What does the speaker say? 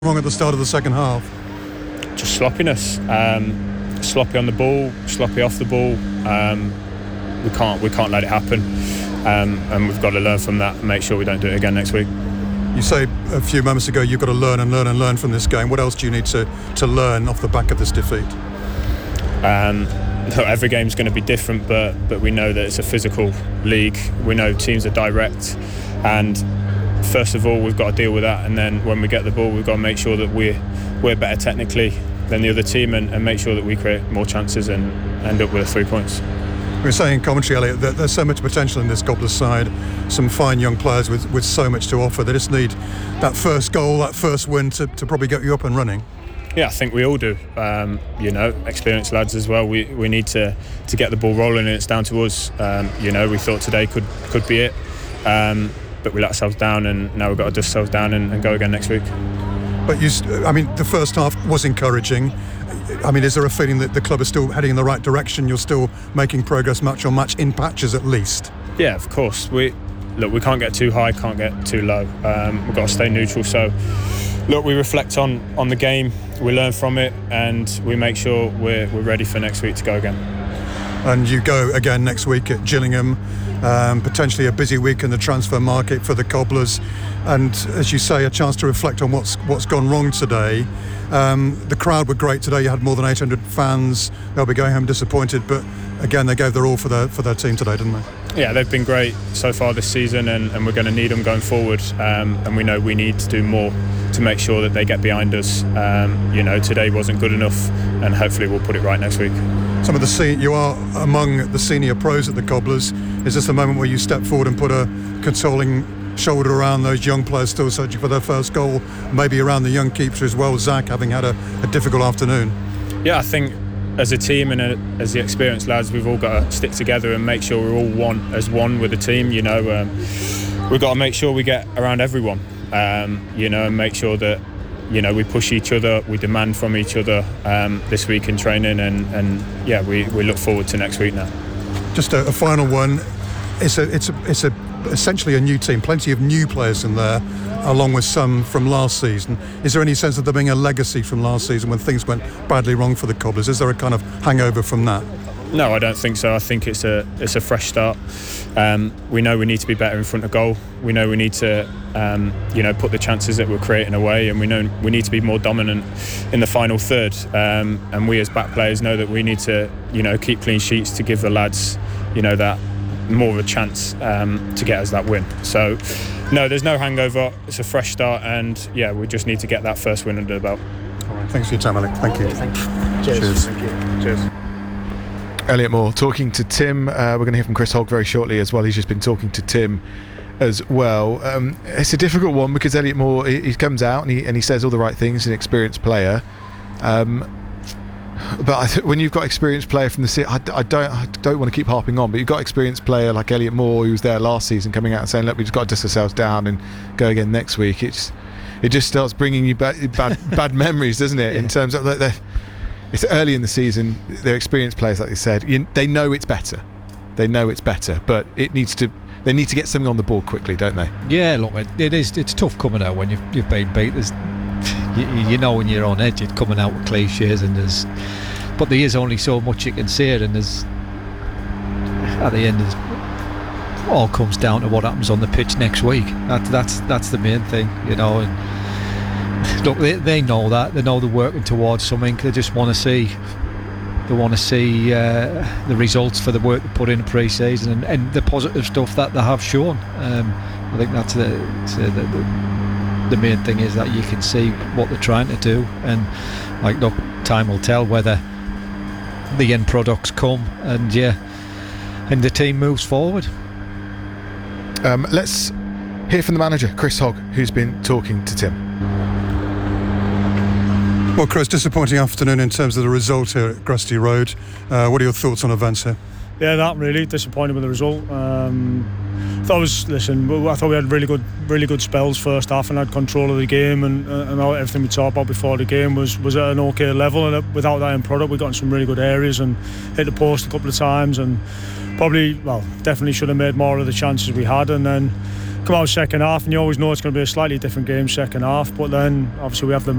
wrong at the start of the second half? Just sloppiness. Sloppy on the ball, sloppy off the ball. We can't let it happen, and we've got to learn from that and make sure we don't do it again next week. You say a few moments ago you've got to learn and learn and learn from this game. What else do you need to learn off the back of this defeat? Every game's going to be different, but we know that it's a physical league. We know teams are direct, and first of all we've got to deal with that, and then when we get the ball we've got to make sure that we're better technically than the other team and make sure that we create more chances and end up with 3 points. We were saying in commentary, Elliot, that there's so much potential in this Gobblers side, some fine young players with so much to offer. They just need that first goal, that first win to probably get you up and running. Yeah, I think we all do. Experienced lads as well. We need to get the ball rolling, and it's down to us. We thought today could be it, but we let ourselves down, and now we've got to dust ourselves down and go again next week. But the first half was encouraging. Is there a feeling that the club is still heading in the right direction? You're still making progress match on match in patches at least? Yeah, of course. We can't get too high, can't get too low. We've got to stay neutral. So, we reflect on the game, we learn from it, and we make sure we're ready for next week to go again. And you go again next week at Gillingham, potentially a busy week in the transfer market for the Cobblers, and as you say, a chance to reflect on what's gone wrong today. The crowd were great today. You had more than 800 fans. They'll be going home disappointed, but again they gave their all for their team today, didn't they? Yeah, they've been great so far this season, and we're going to need them going forward, and we know we need to do more to make sure that they get behind us. Today wasn't good enough, and hopefully we'll put it right next week. You are among the senior pros at the Cobblers. Is this the moment where you step forward and put a consoling shoulder around those young players still searching for their first goal, maybe around the young keeper as well, Zach, having had a difficult afternoon? Yeah, I think as a team and as the experienced lads, we've all got to stick together and make sure we're all one with the team. We've got to make sure we get around everyone, and make sure that we push each other, we demand from each other this week in training, and we look forward to next week now. Just a final one. It's essentially a new team, plenty of new players in there, along with some from last season. Is there any sense of there being a legacy from last season when things went badly wrong for the Cobblers? Is there a kind of hangover from that? No, I don't think so. I think it's a fresh start. We know we need to be better in front of goal. We know we need to put the chances that we're creating away, and we know we need to be more dominant in the final third. And we as back players know that we need to keep clean sheets to give the lads that more of a chance to get us that win. So no, there's no hangover. It's a fresh start, and we just need to get that first win under the belt. All right, thanks for your time, Elliot. Thank you. Thank you. Cheers. Thank you. Cheers. Elliot Moore talking to Tim. We're going to hear from Chris Hogg very shortly as well. He's just been talking to Tim as well. It's a difficult one because Elliot Moore, he comes out and he says all the right things. An experienced player, but when you've got experienced player from the city, I don't want to keep harping on, but you've got experienced player like Elliot Moore, who was there last season, coming out and saying, look, we've just got to dust ourselves down and go again next week. It just starts bringing you bad memories, doesn't it? In terms of it's early in the season, they're experienced players, like they said. They know it's better. But they need to get something on the board quickly, don't they? Yeah, look, it's tough coming out when you've been beat. When you're on edge, it's coming out with cliches, but there is only so much you can say, and at the end it all comes down to what happens on the pitch next week. That's the main thing, and look, they know that, they know they're working towards something. They just want to see the results for the work they put in pre-season and the positive stuff that they have shown. I think that's the main thing, is that you can see what they're trying to do, and time will tell whether the end products come and the team moves forward. Let's hear from the manager, Chris Hogg, who's been talking to Tim. Well, Chris, disappointing afternoon in terms of the result here at Grusty Road. What are your thoughts on events here? Yeah, that really disappointed with the result. I thought we had really good spells first half, and had control of the game, and everything we talked about before the game was at an okay level. And without that end product, we got in some really good areas and hit the post a couple of times, and definitely should have made more of the chances we had. And then come out second half, and you always know it's going to be a slightly different game second half. But then obviously we have the